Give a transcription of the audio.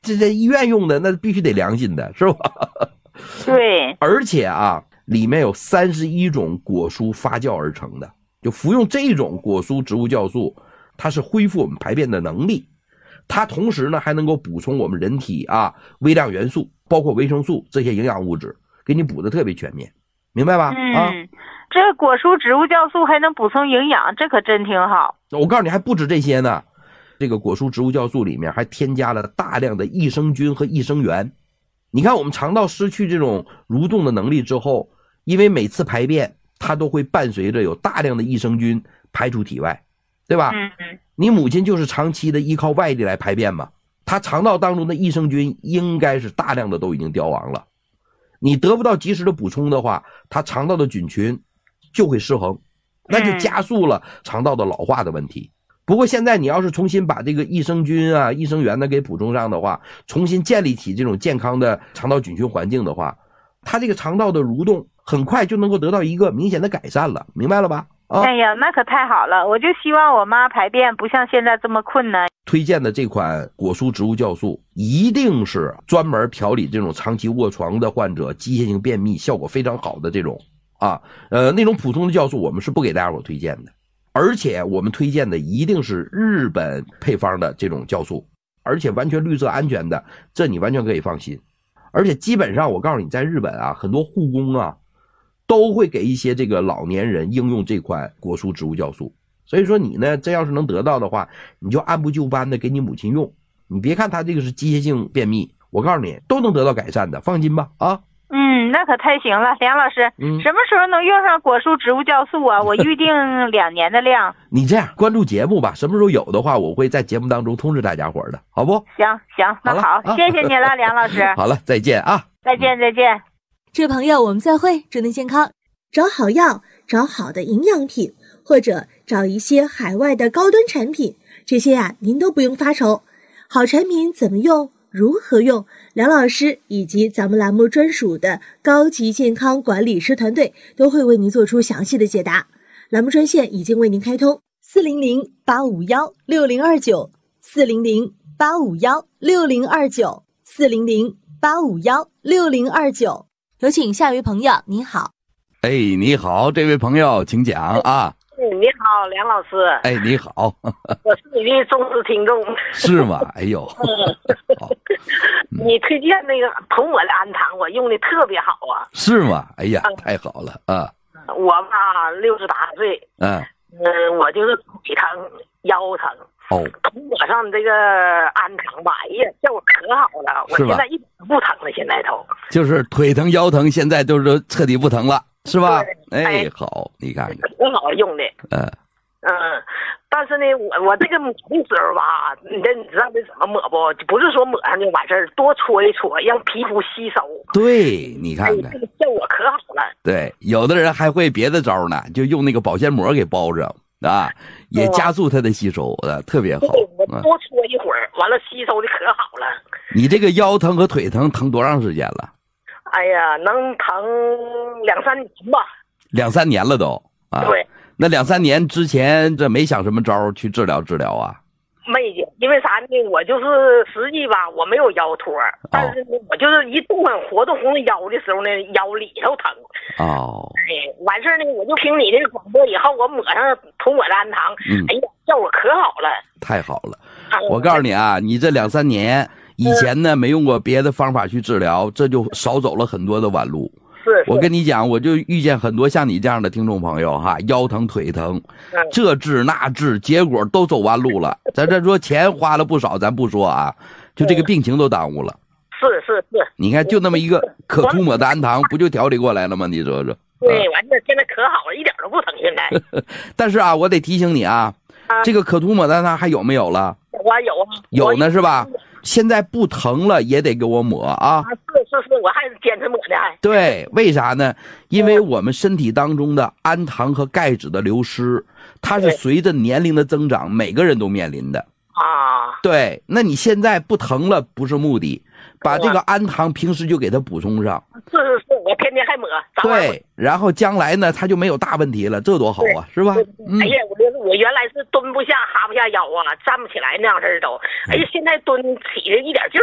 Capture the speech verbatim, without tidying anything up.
这在医院用的那必须得良心的，是吧？ 对， 而且啊，里面有三十一种果蔬发酵而成的，就服用这种果蔬植物酵素，它是恢复我们排便的能力，它同时呢还能够补充我们人体啊微量元素，包括维生素这些营养物质，给你补的特别全面，明白吧？ 嗯， 啊， 这果蔬植物酵素还能补充营养，这可真挺好。 我告诉你，还不止这些呢。这个果蔬植物酵素里面还添加了大量的益生菌和益生元。你看我们肠道失去这种蠕动的能力之后，因为每次排便它都会伴随着有大量的益生菌排出体外，对吧？ 嗯嗯。 你母亲就是长期的依靠外力来排便嘛，她肠道当中的益生菌应该是大量的都已经凋亡了。你得不到及时的补充的话，她肠道的菌群就会失衡，那就加速了肠道的老化的问题。不过现在你要是重新把这个益生菌啊、益生元呢给补充上的话，重新建立起这种健康的肠道菌群环境的话，它这个肠道的蠕动很快就能够得到一个明显的改善了，明白了吧？啊， 哎呀，那可太好了！我就希望我妈排便不像现在这么困难。 推荐的这款果蔬植物酵素一定是专门调理这种长期卧床的患者机械性便秘效果非常好的这种啊，呃，那种普通的酵素我们是不给大家伙推荐的。而且我们推荐的一定是日本配方的这种酵素，而且完全绿色安全的，这你完全可以放心。而且基本上我告诉你，在日本啊，很多护工啊都会给一些这个老年人应用这款果蔬植物酵素。所以说你呢，真要是能得到的话，你就按部就班的给你母亲用。你别看他这个是机械性便秘，我告诉你都能得到改善的，放心吧啊。 嗯，那可太行了，梁老师， 嗯， 什么时候能用上果蔬植物酵素啊？我预定两年的量。 你这样关注节目吧，什么时候有的话，我会在节目当中通知大家伙的，好不？ 行行，那好， 好谢谢你了，梁老师。 好了，再见啊！ 再见再见。 这位朋友，我们再会，祝您健康。找好药，找好的营养品，或者找一些海外的高端产品，这些呀、啊，您都不用发愁。好产品怎么用？如何用？梁老师以及咱们栏目专属的高级健康管理师团队都会为您做出详细的解答。栏目专线已经为您开通：四零零八五幺六零二九，四零零八五幺六零二九，四零零八五幺六零二九。有请下一位朋友，您好。 哎，你好，这位朋友，请讲啊。 你好，梁老师。 哎，你好， 我是你的忠实听众。 是吗？哎呦，好， 你推荐那个涂抹的氨糖，我用的特别好啊。 是吗？哎呀，太好了啊！ 我吧，六十八岁， 嗯嗯，我就是腿疼、腰疼。 哦， 涂抹上这个氨糖吧，哎呀，效果可好了。我现在一点都不疼了，现在都就是腿疼、腰疼，现在都是彻底不疼了。是吧？哎，好，你看看， 很好用的。 嗯嗯，但是呢，我我这个抹的时候吧，你这你知道这怎么抹不？不是说抹上就完事儿，多搓一搓，让皮肤吸收。 对，你看看， 哎、这个效果可好了。 对，有的人还会别的招呢，就用那个保鲜膜给包上啊，也加速它的吸收的，特别好。 我多搓一会儿，完了吸收的可好了。 你这个腰疼和腿疼疼多长时间了？ 哎呀，能疼两三年吧。 两三年了都啊？ 对。 那两三年之前，这没想什么招去治疗治疗啊？ 没有，因为啥呢？我就是实际吧，我没有腰托，但是呢，我就是一动活动活动腰的时候呢，腰里头疼。 哦。 哎，完事儿呢，我就听你这个广播以后，我抹上涂抹的氨糖， 嗯、 哎呀，效果可好了。 太好了！我告诉你啊，你这两三年。以前呢没用过别的方法去治疗，这就少走了很多的弯路。 是， 我跟你讲，我就遇见很多像你这样的听众朋友哈，腰疼腿疼， 嗯、 这治那治，结果都走弯路了。咱这说钱花了不少，咱不说啊，就这个病情都耽误了。 是是是， 你看就那么一个可涂抹的氨糖，不就调理过来了吗？你说说。 对，完事现在可好了，一点都不疼现在。 但是啊，我得提醒你啊， 啊这个可涂抹的氨糖还有没有了？ 我有啊， 有呢是吧？现在不疼了也得给我抹啊！ 是是是，我还是坚持抹的还。 对，为啥呢？因为我们身体当中的氨糖和钙质的流失，它是随着年龄的增长，每个人都面临的。 啊， 对，那你现在不疼了不是目的，把这个氨糖平时就给它补充上。 是是是，我天天还抹。 对，然后将来呢，它就没有大问题了，这多好啊，是吧？ 嗯、哎呀，我觉得我原来是蹲不下、哈不下腰啊，站不起来那样式儿都。哎呀，现在蹲起的一点劲儿。